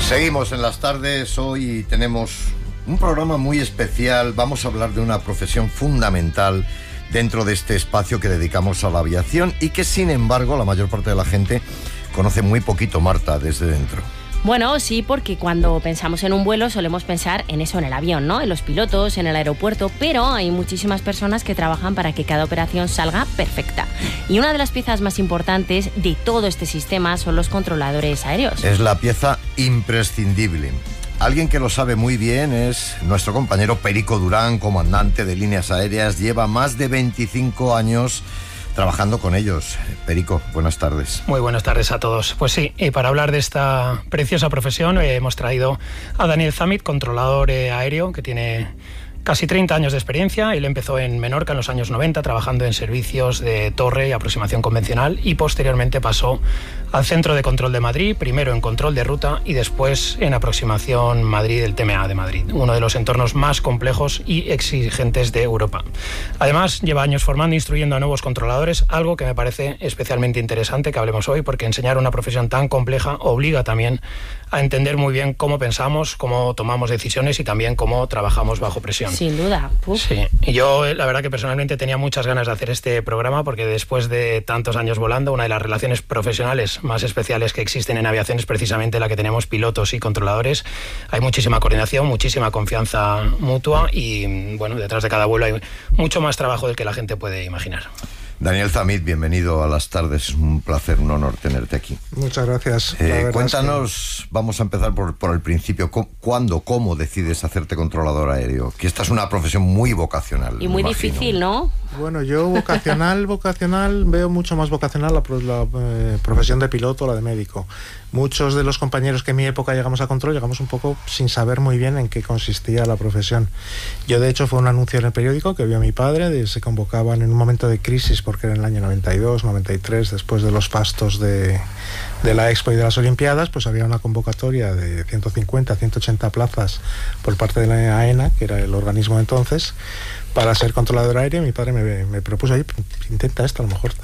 Seguimos en las tardes. Hoy tenemos un programa muy especial. Vamos a hablar de una profesión fundamental dentro de este espacio que dedicamos a la aviación y que, sin embargo, la mayor parte de la gente conoce muy poquito, Marta, desde dentro. Bueno, sí, porque cuando pensamos en un vuelo solemos pensar en eso, en el avión, ¿no? En los pilotos, en el aeropuerto, pero hay muchísimas personas que trabajan para que cada operación salga perfecta. Y una de las piezas más importantes de todo este sistema son los controladores aéreos. Es la pieza imprescindible. Alguien que lo sabe muy bien es nuestro compañero Perico Durán, comandante de líneas aéreas. Lleva más de 25 años trabajando con ellos. Perico, buenas tardes. Muy buenas tardes a todos. Pues sí, para hablar de esta preciosa profesión hemos traído a Daniel Zamit, controlador aéreo, que tiene casi 30 años de experiencia. Él empezó en Menorca en los años 90, trabajando en servicios de torre y aproximación convencional, y posteriormente pasó al Centro de Control de Madrid, primero en control de ruta y después en aproximación Madrid, el TMA de Madrid, uno de los entornos más complejos y exigentes de Europa. Además, lleva años formando e instruyendo a nuevos controladores, algo que me parece especialmente interesante que hablemos hoy, porque enseñar una profesión tan compleja obliga también a entender muy bien cómo pensamos, cómo tomamos decisiones y también cómo trabajamos bajo presión. Sin duda. Sí, y yo la verdad que personalmente tenía muchas ganas de hacer este programa, porque después de tantos años volando, una de las relaciones profesionales más especiales que existen en aviación es precisamente la que tenemos pilotos y controladores. Hay muchísima coordinación, muchísima confianza mutua y, bueno, detrás de cada vuelo hay mucho más trabajo del que la gente puede imaginar. Daniel Zamit, bienvenido a las tardes. Es un placer, un honor tenerte aquí. Muchas gracias. Cuéntanos, vamos a empezar por el principio. ¿Cuándo, cómo decides hacerte controlador aéreo? Que esta es una profesión muy vocacional. Y muy difícil, ¿no? Bueno, yo vocacional, veo mucho más vocacional la profesión de piloto, la de médico. Muchos de los compañeros que en mi época llegamos a control, llegamos un poco sin saber muy bien en qué consistía la profesión. Yo, de hecho, fue un anuncio en el periódico que vio mi padre, se convocaban en un momento de crisis, porque era en el año 92, 93, después de los fastos de la Expo y de las Olimpiadas, pues había una convocatoria de 150, 180 plazas por parte de la AENA, que era el organismo de entonces, para ser controlador aéreo. Mi padre me propuso, intenta esto, a lo mejor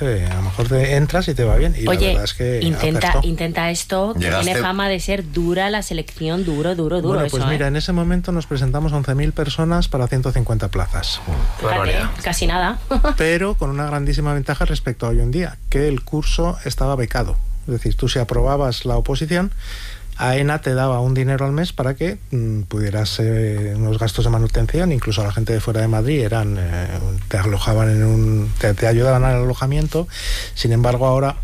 te entras y te va bien. Y oye, la verdad es que intenta esto, que tiene fama de ser dura la selección, duro. Bueno, eso, pues mira, en ese momento nos presentamos 11.000 personas para 150 plazas. Fíjate, casi nada. Pero con una grandísima ventaja respecto a hoy en día, que el curso estaba becado. Es decir, tú, si aprobabas la oposición, AENA te daba un dinero al mes para que pudieras unos gastos de manutención. Incluso a la gente de fuera de Madrid te alojaban te ayudaban al alojamiento. Sin embargo, ahora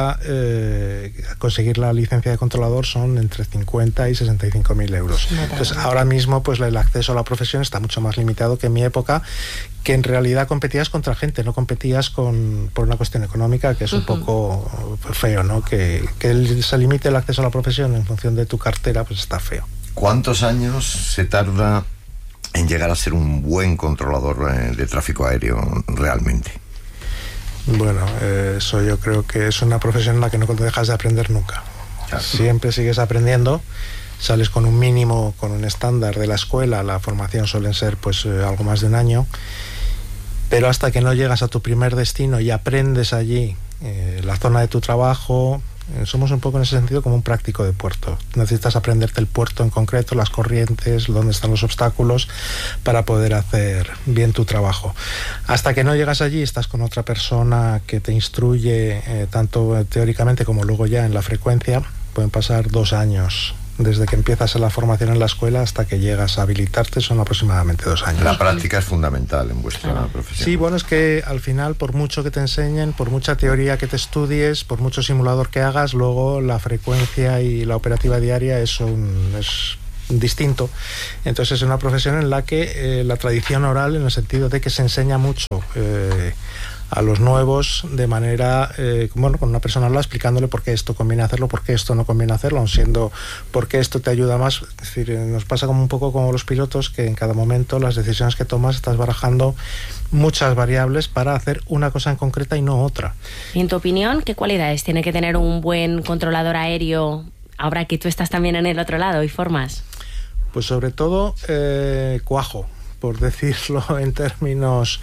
conseguir la licencia de controlador son entre 50 y 65.000 euros. Entonces, ahora mismo, pues, el acceso a la profesión está mucho más limitado que en mi época, que en realidad competías contra gente, no competías por una cuestión económica, que es un poco feo, ¿no? Que se limite el acceso a la profesión en función de tu cartera, pues está feo. ¿Cuántos años se tarda en llegar a ser un buen controlador de tráfico aéreo realmente? Bueno, eso yo creo que es una profesión en la que no dejas de aprender nunca. Claro. Siempre sigues aprendiendo. Sales con un mínimo, con un estándar de la escuela. La formación suele ser pues algo más de un año, pero hasta que no llegas a tu primer destino y aprendes allí la zona de tu trabajo, somos un poco en ese sentido como un práctico de puerto. Necesitas aprenderte el puerto en concreto, las corrientes, dónde están los obstáculos, para poder hacer bien tu trabajo. Hasta que no llegas allí, estás con otra persona que te instruye tanto teóricamente como luego ya en la frecuencia. Pueden pasar 2 años desde que empiezas la formación en la escuela hasta que llegas a habilitarte, son aproximadamente 2 años. La práctica es fundamental en vuestra profesión. Sí, bueno, es que al final, por mucho que te enseñen, por mucha teoría que te estudies, por mucho simulador que hagas, luego la frecuencia y la operativa diaria es distinto. Entonces, es una profesión en la que la tradición oral, en el sentido de que se enseña mucho a los nuevos de manera, con una persona al lado, explicándole por qué esto conviene hacerlo, por qué esto no conviene hacerlo, aun siendo por qué esto te ayuda más. Es decir, nos pasa como un poco como los pilotos, que en cada momento las decisiones que tomas estás barajando muchas variables para hacer una cosa en concreta y no otra. Y en tu opinión, ¿qué cualidades tiene que tener un buen controlador aéreo ahora que tú estás también en el otro lado y formas? Pues sobre todo cuajo, por decirlo en términos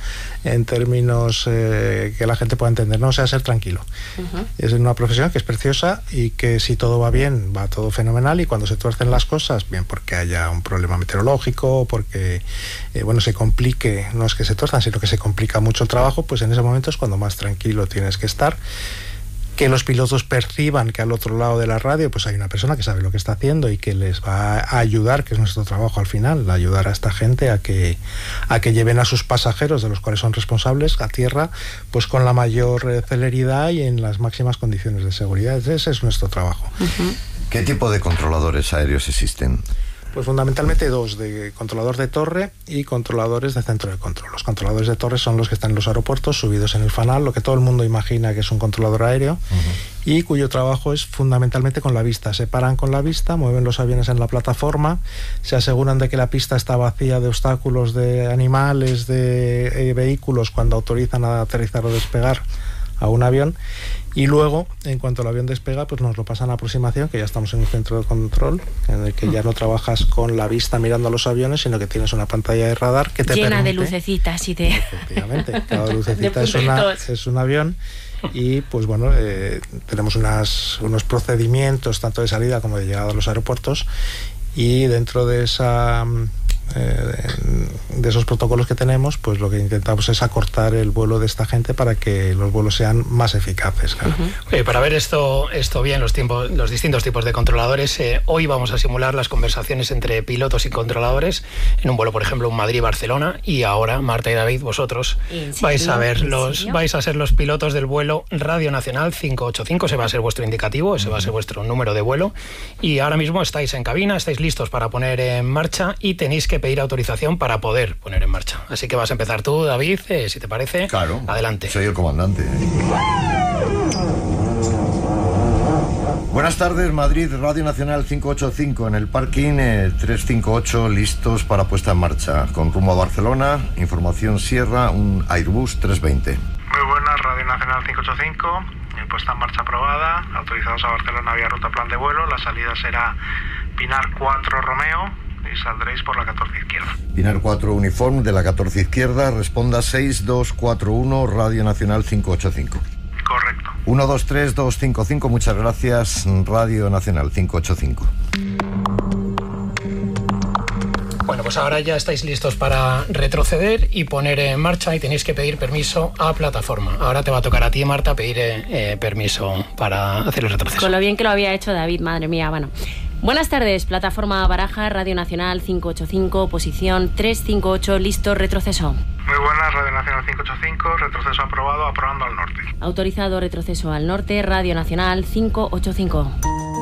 que la gente pueda entender, ¿no? O sea, ser tranquilo. Es una profesión que es preciosa y que si todo va bien, va todo fenomenal, y cuando se tuercen las cosas, bien porque haya un problema meteorológico, porque se complique, no es que se tuerzan, sino que se complica mucho el trabajo, pues en ese momento es cuando más tranquilo tienes que estar. Que los pilotos perciban que al otro lado de la radio pues hay una persona que sabe lo que está haciendo y que les va a ayudar, que es nuestro trabajo al final, ayudar a esta gente a que lleven a sus pasajeros, de los cuales son responsables, a tierra, pues con la mayor celeridad y en las máximas condiciones de seguridad. Ese es nuestro trabajo. ¿Qué tipo de controladores aéreos existen? Pues fundamentalmente dos, de controlador de torre y controladores de centro de control. Los controladores de torre son los que están en los aeropuertos, subidos en el fanal, lo que todo el mundo imagina que es un controlador aéreo, y cuyo trabajo es fundamentalmente con la vista. Se paran con la vista, mueven los aviones en la plataforma, se aseguran de que la pista está vacía de obstáculos, de animales, de vehículos cuando autorizan a aterrizar o despegar a un avión, y luego, en cuanto el avión despega, pues nos lo pasan a aproximación, que ya estamos en un centro de control, en el que ya no trabajas con la vista mirando a los aviones, sino que tienes una pantalla de radar que te llena permite, de lucecitas y de... Efectivamente, cada lucecita es un avión, y pues tenemos unos procedimientos tanto de salida como de llegada a los aeropuertos, y dentro de esos protocolos que tenemos, pues lo que intentamos es acortar el vuelo de esta gente para que los vuelos sean más eficaces. Claro. Para ver esto bien, los distintos tipos de controladores, hoy vamos a simular las conversaciones entre pilotos y controladores en un vuelo, por ejemplo, un Madrid-Barcelona, y ahora, Marta y David, vosotros vais a ser los pilotos del vuelo Radio Nacional 585, ese va a ser vuestro indicativo, ese va a ser vuestro número de vuelo, y ahora mismo estáis en cabina, estáis listos para poner en marcha y tenéis que pedir autorización para poder poner en marcha. Así que vas a empezar tú, David, si te parece. Claro. Adelante. Soy el comandante. Buenas tardes, Madrid, Radio Nacional 585, en el parking 358, listos para puesta en marcha. Con rumbo a Barcelona, información Sierra, un Airbus 320. Muy buenas, Radio Nacional 585, puesta en marcha aprobada, autorizados a Barcelona vía ruta plan de vuelo, la salida será Pinar 4 Romeo, y saldréis por la 14 izquierda. Pinar 4 Uniform de la 14 izquierda, responda 6241 Radio Nacional 585. Correcto. 123255, muchas gracias, Radio Nacional 585. Bueno, pues ahora ya estáis listos para retroceder y poner en marcha, y tenéis que pedir permiso a plataforma. Ahora te va a tocar a ti, Marta, pedir permiso para hacer el retroceso. Con lo bien que lo había hecho David, madre mía, bueno. Buenas tardes, plataforma Baraja, Radio Nacional 585, posición 358, listo, retroceso. Muy buenas, Radio Nacional 585, retroceso aprobado, aprobando al norte. Autorizado retroceso al norte, Radio Nacional 585.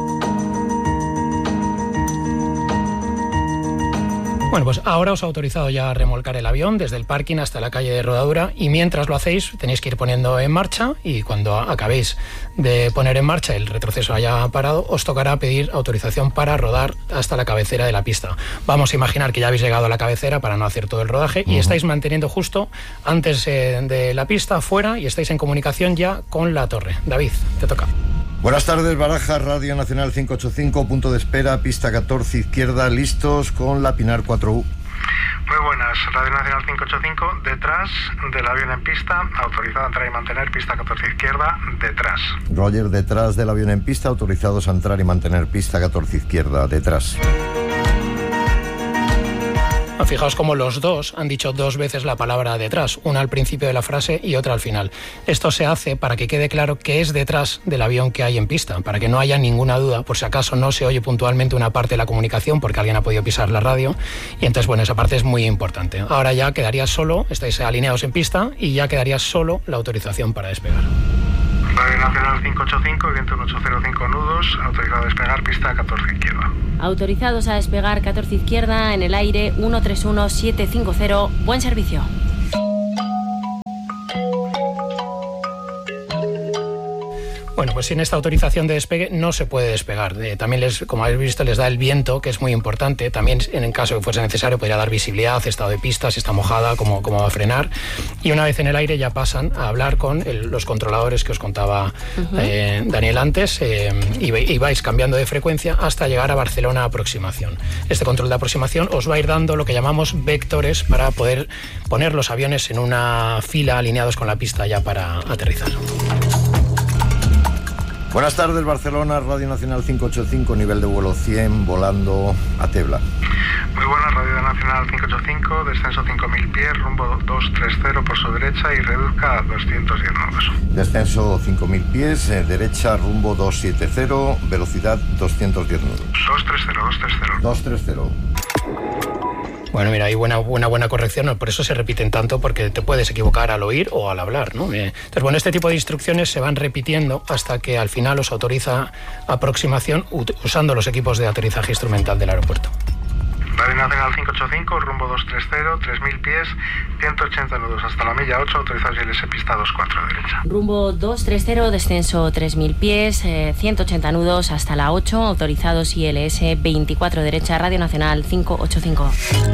Bueno, pues ahora os ha autorizado ya a remolcar el avión desde el parking hasta la calle de rodadura, y mientras lo hacéis tenéis que ir poniendo en marcha, y cuando acabéis de poner en marcha, el retroceso haya parado, os tocará pedir autorización para rodar hasta la cabecera de la pista. Vamos a imaginar que ya habéis llegado a la cabecera para no hacer todo el rodaje, y estáis manteniendo justo antes de la pista, fuera, y estáis en comunicación ya con la torre. David, te toca. Buenas tardes, Baraja, Radio Nacional 585, punto de espera, pista 14 izquierda, listos con la Pinar 4U. Muy buenas, Radio Nacional 585, detrás del avión en pista, autorizado a entrar y mantener pista 14 izquierda, detrás. Roger, detrás del avión en pista, autorizados a entrar y mantener pista 14 izquierda, detrás. Fijaos cómo los dos han dicho dos veces la palabra detrás, una al principio de la frase y otra al final. Esto se hace para que quede claro que es detrás del avión que hay en pista, para que no haya ninguna duda, por si acaso no se oye puntualmente una parte de la comunicación porque alguien ha podido pisar la radio, y entonces, bueno, esa parte es muy importante. Ahora ya quedaría solo, estáis alineados en pista, y ya quedaría solo la autorización para despegar. Radio Nacional 585, viento 805 nudos, autorizado a despegar, pista 14 izquierda. Autorizados a despegar 14 izquierda, en el aire 131750, buen servicio. Bueno, pues sin esta autorización de despegue no se puede despegar. También, como habéis visto, les da el viento, que es muy importante. También, en caso de que fuese necesario, podría dar visibilidad, estado de pista, si está mojada, cómo va a frenar. Y una vez en el aire ya pasan a hablar con los controladores que os contaba Daniel antes, y vais cambiando de frecuencia hasta llegar a Barcelona aproximación. Este control de aproximación os va a ir dando lo que llamamos vectores para poder poner los aviones en una fila alineados con la pista ya para aterrizar. Buenas tardes, Barcelona, Radio Nacional 585, nivel de vuelo 100, volando a Tebla. Muy buenas, Radio Nacional 585, descenso 5.000 pies, rumbo 230 por su derecha y reduzca a 210 nudos. Descenso 5.000 pies, derecha, rumbo 270, velocidad 210 nudos. 230. Bueno, mira, hay buena corrección, ¿no? Por eso se repiten tanto, porque te puedes equivocar al oír o al hablar, ¿no? Entonces, bueno, este tipo de instrucciones se van repitiendo hasta que al final os autoriza aproximación usando los equipos de aterrizaje instrumental del aeropuerto. Radio Nacional 585, rumbo 230, 3.000 pies, 180 nudos hasta la milla 8, autorizados ILS pista 24 derecha. Rumbo 230, descenso 3.000 pies, 180 nudos hasta la 8, autorizados ILS 24 derecha, Radio Nacional 585.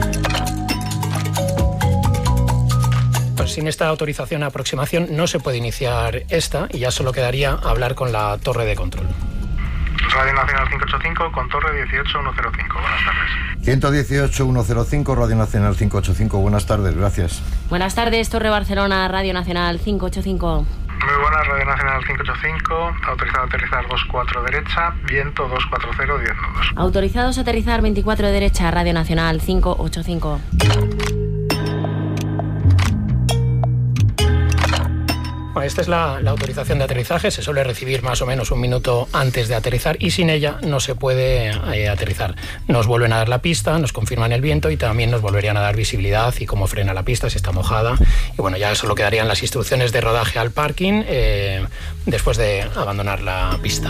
Pues sin esta autorización a aproximación no se puede iniciar esta y ya solo quedaría hablar con la torre de control. Radio Nacional 585 con torre 18105. Buenas tardes. 118-105, Radio Nacional 585. Buenas tardes, gracias. Buenas tardes, Torre Barcelona, Radio Nacional 585. Muy buenas, Radio Nacional 585, autorizado a aterrizar 24 derecha, viento 240, 10 nudos. Autorizados a aterrizar 24 derecha, Radio Nacional 585. Bueno, esta es la autorización de aterrizaje, se suele recibir más o menos un minuto antes de aterrizar y sin ella no se puede aterrizar. Nos vuelven a dar la pista, nos confirman el viento y también nos volverían a dar visibilidad y cómo frena la pista, si está mojada. Y bueno, ya solo quedarían las instrucciones de rodaje al parking después de abandonar la pista.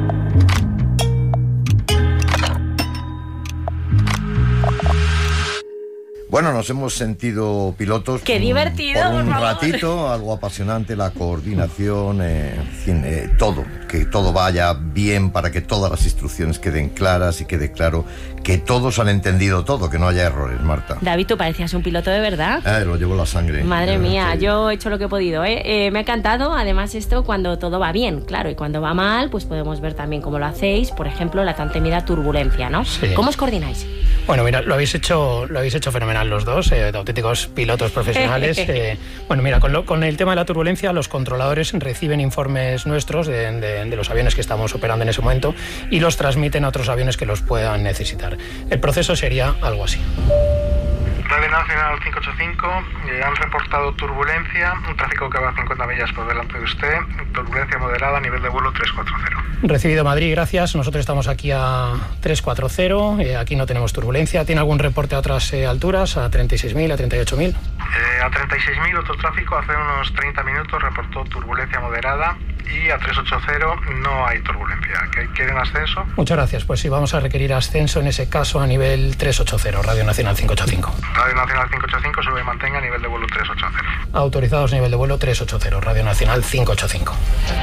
Bueno, nos hemos sentido pilotos. ¡Qué divertido! Por un por favor. ratito, algo apasionante, la coordinación, todo, que todo vaya bien para que todas las instrucciones queden claras y quede claro que todos han entendido todo, que no haya errores, Marta. David, tú parecías un piloto de verdad. Lo llevo en la sangre. Madre mía, yo he hecho lo que he podido, ¿eh? Me ha encantado, además, esto cuando todo va bien, claro, y cuando va mal, pues podemos ver también cómo lo hacéis, por ejemplo, la tan temida turbulencia, ¿no? Sí. ¿Cómo os coordináis? Bueno, mira, lo habéis hecho fenomenal los dos, de auténticos pilotos profesionales. Bueno, mira, con el tema de la turbulencia, los controladores reciben informes nuestros de los aviones que estamos operando en ese momento y los transmiten a otros aviones que los puedan necesitar. El proceso sería algo así. Radio Nacional 585, han reportado turbulencia, un tráfico que va a 50 millas por delante de usted, turbulencia moderada, nivel de vuelo 340. Recibido Madrid, gracias. Nosotros estamos aquí a 340, aquí no tenemos turbulencia. ¿Tiene algún reporte a otras alturas, a 36.000, a 38.000? A 36.000 otro tráfico hace unos 30 minutos reportó turbulencia moderada y a 380 no hay turbulencia. ¿Quieren ascenso? Muchas gracias. Pues sí, vamos a requerir ascenso en ese caso a nivel 380, Radio Nacional 585. Radio Nacional 585 sube y mantenga nivel de vuelo 380. Autorizados nivel de vuelo 380, Radio Nacional 585.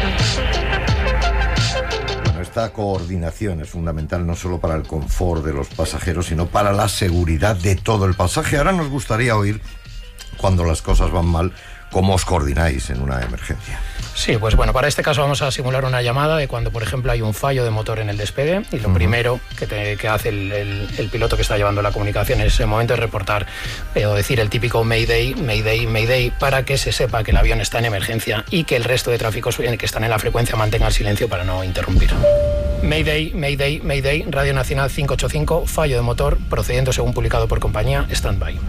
Bueno, esta coordinación es fundamental no solo para el confort de los pasajeros, sino para la seguridad de todo el pasaje. Ahora nos gustaría oír, cuando las cosas van mal, cómo os coordináis en una emergencia. Sí, pues bueno, para este caso vamos a simular una llamada de cuando, por ejemplo, hay un fallo de motor en el despegue y lo primero que hace el piloto que está llevando la comunicación en ese momento es reportar o decir el típico Mayday, Mayday, Mayday, para que se sepa que el avión está en emergencia y que el resto de tráficos que están en la frecuencia mantengan silencio para no interrumpir. Mayday, Mayday, Mayday, Radio Nacional 585, fallo de motor, procediendo según publicado por compañía, stand-by.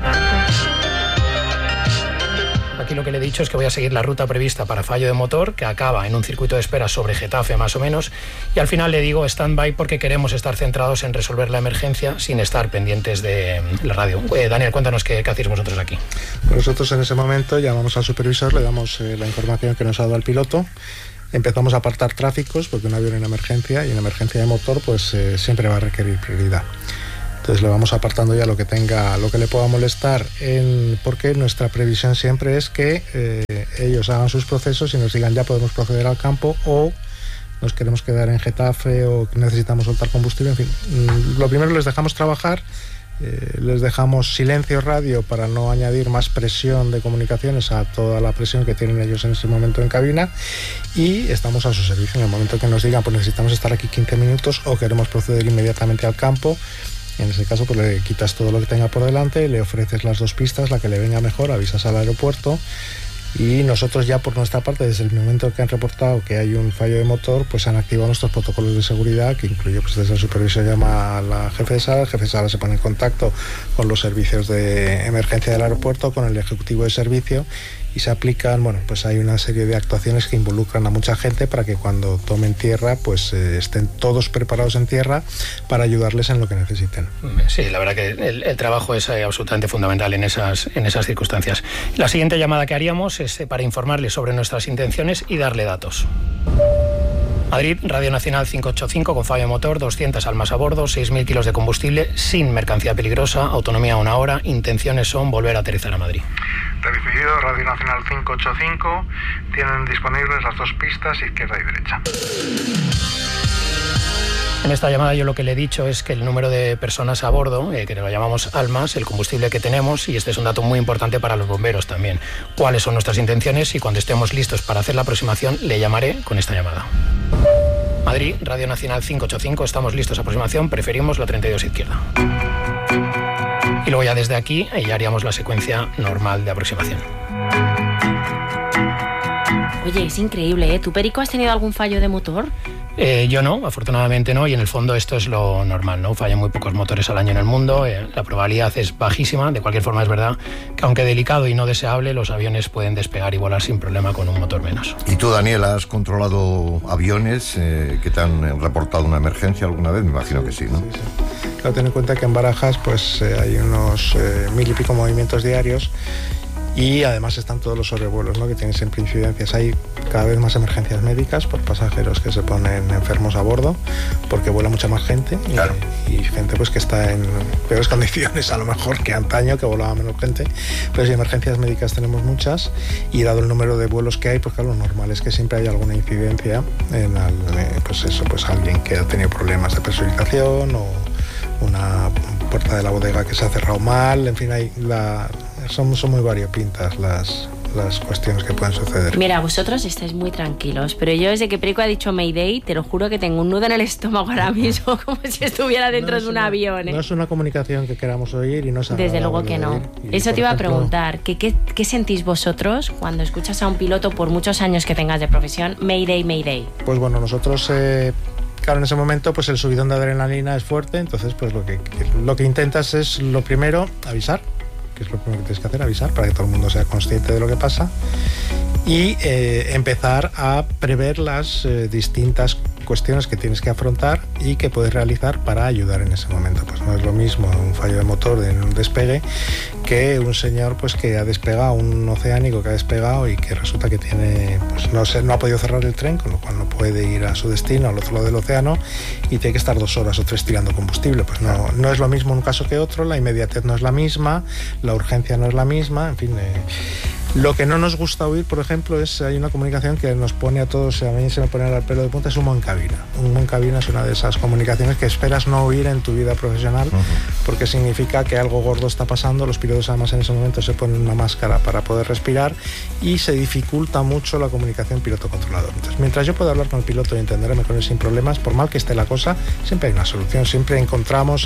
Aquí lo que le he dicho es que voy a seguir la ruta prevista para fallo de motor, que acaba en un circuito de espera sobre Getafe más o menos, y al final le digo stand-by porque queremos estar centrados en resolver la emergencia sin estar pendientes de la radio. Daniel, cuéntanos qué hacéis vosotros aquí. Nosotros en ese momento llamamos al supervisor, le damos la información que nos ha dado el piloto, empezamos a apartar tráficos porque un avión en emergencia y en emergencia de motor pues siempre va a requerir prioridad. Entonces le vamos apartando ya lo que le pueda molestar, porque nuestra previsión siempre es que ellos hagan sus procesos y nos digan ya podemos proceder al campo o nos queremos quedar en Getafe o necesitamos soltar combustible, en fin. Lo primero, les dejamos trabajar, les dejamos silencio radio para no añadir más presión de comunicaciones a toda la presión que tienen ellos en ese momento en cabina, y estamos a su servicio en el momento que nos digan pues necesitamos estar aquí 15 minutos o queremos proceder inmediatamente al campo. En ese caso pues le quitas todo lo que tenga por delante, le ofreces las 2 pistas, la que le venga mejor, avisas al aeropuerto. Y nosotros ya por nuestra parte, desde el momento que han reportado que hay un fallo de motor, pues han activado nuestros protocolos de seguridad, que incluye pues desde el supervisor llama a la jefe de sala, el jefe de sala se pone en contacto con los servicios de emergencia del aeropuerto, con el ejecutivo de servicio, y se aplican, bueno, pues hay una serie de actuaciones que involucran a mucha gente para que cuando tomen tierra pues estén todos preparados en tierra para ayudarles en lo que necesiten. Sí, la verdad que el trabajo es absolutamente fundamental en esas circunstancias. La siguiente llamada que haríamos es para informarles sobre nuestras intenciones y darle datos. Madrid, Radio Nacional 585 con fallo de motor, 200 almas a bordo, 6.000 kilos de combustible, sin mercancía peligrosa, autonomía 1 hora, intenciones son volver a aterrizar a Madrid. Recibido, Radio Nacional 585, tienen disponibles las 2 pistas, izquierda y derecha. En esta llamada yo lo que le he dicho es que el número de personas a bordo, que lo llamamos almas, el combustible que tenemos, y este es un dato muy importante para los bomberos también, cuáles son nuestras intenciones, y cuando estemos listos para hacer la aproximación le llamaré con esta llamada. Madrid, Radio Nacional 585, estamos listos a aproximación, preferimos la 32 izquierda. Y luego ya desde aquí ya haríamos la secuencia normal de aproximación. Oye, es increíble, ¿eh? ¿Tú, Perico, has tenido algún fallo de motor? Yo no, afortunadamente no, y en el fondo esto es lo normal, ¿no? Fallan muy pocos motores al año en el mundo, la probabilidad es bajísima. De cualquier forma es verdad que aunque delicado y no deseable, los aviones pueden despegar y volar sin problema con un motor menos. ¿Y tú, Daniel, has controlado aviones que te han reportado una emergencia alguna vez? Me imagino que sí, ¿no? Sí. Claro, ten en cuenta que en Barajas pues hay unos 1.000 y pico movimientos diarios, y además están todos los sobrevuelos, ¿no?, que tienen siempre incidencias. Hay cada vez más emergencias médicas por pasajeros que se ponen enfermos a bordo, porque vuela mucha más gente, claro, y gente pues que está en peores condiciones a lo mejor que antaño, que volaba menos gente. Pero sí, emergencias médicas tenemos muchas, y dado el número de vuelos que hay, pues claro, lo normal es que siempre hay alguna incidencia en pues alguien que ha tenido problemas de presurización o una puerta de la bodega que se ha cerrado mal, en fin, son muy variopintas las cuestiones que pueden suceder. Mira, vosotros estáis muy tranquilos, pero yo desde que Perico ha dicho Mayday, te lo juro que tengo un nudo en el estómago ahora mismo, como si estuviera dentro de un avión, ¿eh? No es una comunicación que queramos oír y no es desde luego que no. Eso te iba a preguntar, ¿qué sentís vosotros cuando escuchas a un piloto, por muchos años que tengas de profesión, Mayday, Mayday? Pues bueno, nosotros... Claro, en ese momento pues el subidón de adrenalina es fuerte, entonces pues lo que intentas es, lo primero, avisar, que es lo primero que tienes que hacer, avisar para que todo el mundo sea consciente de lo que pasa, y empezar a prever las distintas cuestiones que tienes que afrontar y que puedes realizar para ayudar en ese momento. Pues no es lo mismo un fallo de motor en un despegue que un señor pues que ha despegado, un oceánico que ha despegado y que resulta que tiene, pues no ha podido cerrar el tren, con lo cual no puede ir a su destino al otro lado del océano y tiene que estar 2 horas o 3 tirando combustible. Pues no es lo mismo un caso que otro, la inmediatez no es la misma, la urgencia no es la misma, en fin. Lo que no nos gusta oír, por ejemplo, hay una comunicación que nos pone a todos, a mí se me pone el pelo de punta, es humo en cabina. Humo en cabina es una de esas comunicaciones que esperas no oír en tu vida profesional, porque significa que algo gordo está pasando. Los pilotos además en ese momento se ponen una máscara para poder respirar y se dificulta mucho la comunicación piloto-controlador. Entonces, mientras yo puedo hablar con el piloto y entenderme con él sin problemas, por mal que esté la cosa, siempre hay una solución, siempre encontramos,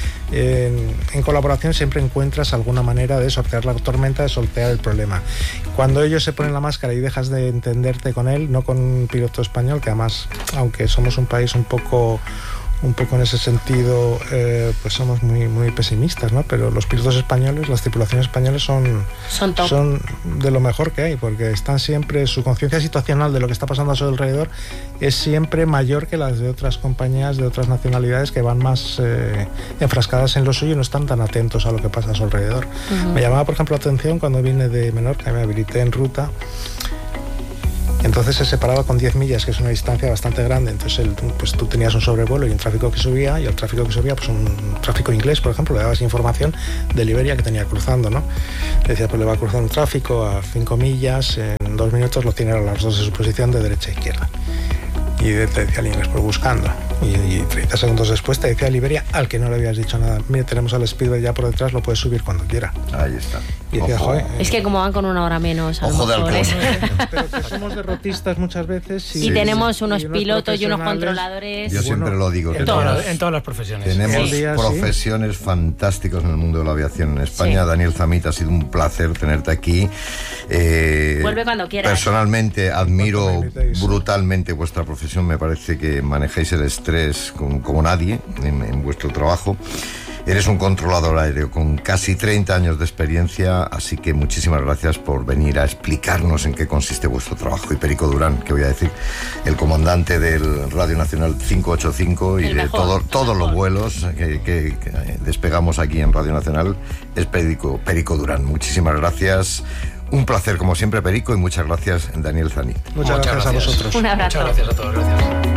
en colaboración siempre encuentras alguna manera de sortear la tormenta, de sortear el problema. Cuando ellos se ponen la máscara y dejas de entenderte con él, no con un piloto español, que además, aunque somos un país un poco en ese sentido, pues somos muy pesimistas, ¿no? Pero los pilotos españoles, las tripulaciones españoles son de lo mejor que hay, porque están siempre, su conciencia situacional de lo que está pasando a su alrededor es siempre mayor que las de otras compañías de otras nacionalidades que van más enfrascadas en lo suyo y no están tan atentos a lo que pasa a su alrededor. Me llamaba, por ejemplo, la atención cuando vine de Menorca, me habilité en ruta. Entonces se separaba con 10 millas, que es una distancia bastante grande. Entonces pues tú tenías un sobrevuelo y un tráfico que subía, y el tráfico que subía, pues un tráfico inglés, por ejemplo, le dabas información de Liberia que tenía cruzando, ¿no? Le decía, pues le va a cruzar un tráfico a 5 millas, en 2 minutos lo tiene a las 2 de su posición de derecha a izquierda. Y te decía el inglés, pues buscando. Y 30 segundos después te decía Liberia, al que no le habías dicho nada. Mira, tenemos al Speedway ya por detrás, lo puedes subir cuando quiera. Ahí está. Y decía, joder. Es que como van con una hora menos, a Ojo de halcón. Pero que somos derrotistas muchas veces. Y tenemos unos pilotos y unos controladores. Yo siempre lo digo. En todas las profesiones. Tenemos profesiones fantásticas en el mundo de la aviación en España. Sí. Daniel Zamit, ha sido un placer tenerte aquí. Vuelve cuando quieras. Personalmente admiro brutalmente vuestra profesión. Me parece que manejáis el estrés como nadie en vuestro trabajo. Eres un controlador aéreo con casi 30 años de experiencia, así que muchísimas gracias por venir a explicarnos en qué consiste vuestro trabajo. Y Perico Durán, que voy a decir, el comandante del Radio Nacional 585 y de todos los vuelos que despegamos aquí en Radio Nacional, es Perico Durán. Muchísimas gracias. Un placer, como siempre, Perico, y muchas gracias, Daniel Zamit. Muchas gracias a vosotros. Un abrazo. Muchas gracias a todos. Gracias.